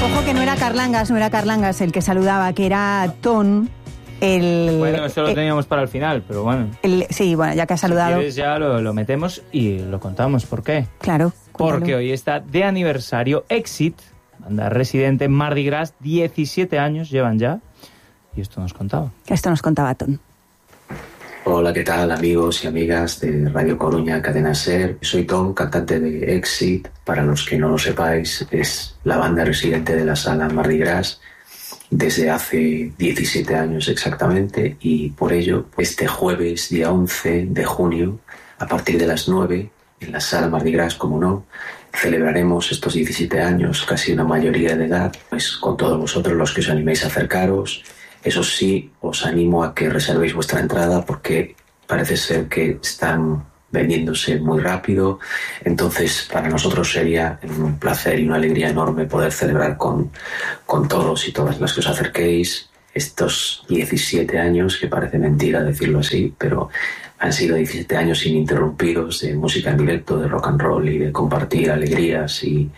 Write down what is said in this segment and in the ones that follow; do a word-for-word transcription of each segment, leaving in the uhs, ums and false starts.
Ojo que no era Carlangas, no era Carlangas el que saludaba, que era Ton, el... Bueno, eso lo el, teníamos para el final, pero bueno. El, sí, bueno, ya que ha saludado... Si quieres ya lo, lo metemos y lo contamos. ¿Por qué? Claro. Porque cuéntalo. hoy está de aniversario Exit, banda residente en Mardi Gras, diecisiete años llevan ya, y esto nos contaba. Esto nos contaba Ton. Hola, ¿qué tal, amigos y amigas de Radio Coruña, Cadena SER? Soy Tom, cantante de Exit. Para los que no lo sepáis, es la banda residente de la sala Mardi Gras desde hace diecisiete años exactamente, y por ello, este jueves, día once de junio, a partir de las nueve, en la sala Mardi Gras, como no, celebraremos estos diecisiete años, casi una mayoría de edad, pues con todos vosotros los que os animéis a acercaros. Eso sí, os animo a que reservéis vuestra entrada porque parece ser que están vendiéndose muy rápido. Entonces, para nosotros sería un placer y una alegría enorme poder celebrar con, con todos y todas las que os acerquéis estos diecisiete años, que parece mentira decirlo así, pero han sido diecisiete años ininterrumpidos de música en directo, de rock and roll y de compartir alegrías y...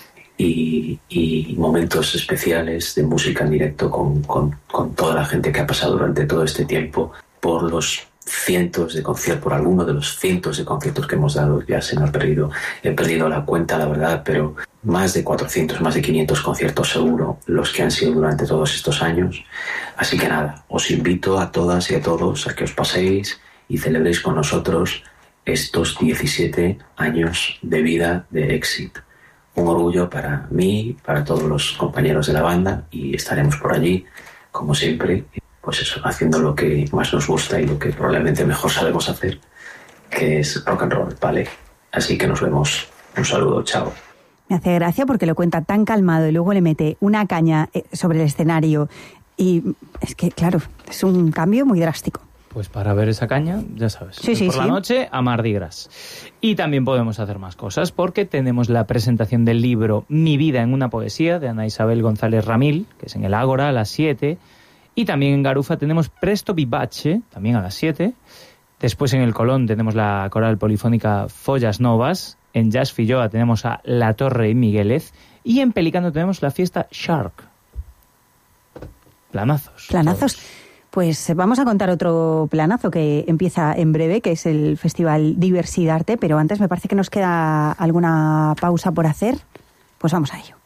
Y, y momentos especiales de música en directo con, con, con toda la gente que ha pasado durante todo este tiempo por los cientos de conciertos, por alguno de los cientos de conciertos que hemos dado. Ya se me ha perdido, he perdido la cuenta, la verdad, pero más de cuatrocientos, más de quinientos conciertos seguro, los que han sido durante todos estos años. Así que nada, os invito a todas y a todos a que os paséis y celebréis con nosotros estos diecisiete años de vida de Exit. Un orgullo para mí, para todos los compañeros de la banda, y estaremos por allí, como siempre, pues eso, haciendo lo que más nos gusta y lo que probablemente mejor sabemos hacer, que es rock and roll, ¿vale? Así que nos vemos. Un saludo, chao. Me hace gracia porque lo cuenta tan calmado y luego le mete una caña sobre el escenario y es que, claro, es un cambio muy drástico. Pues para ver esa caña, ya sabes, sí, sí, por sí. la noche a Mardi Gras. Y también podemos hacer más cosas porque tenemos la presentación del libro Mi vida en una poesía de Ana Isabel González Ramil, que es en el Ágora a las siete. Y también en Garufa tenemos Presto Vivace, también a las siete. Después en el Colón tenemos la coral polifónica Follas Novas. En Jazz Filloa tenemos a La Torre y Miguelez. Y en Pelicano tenemos la fiesta Shark. Planazos. Planazos. Todos. Pues vamos a contar otro planazo que empieza en breve, que es el Festival Diversidarte, pero antes me parece que nos queda alguna pausa por hacer. Pues vamos a ello.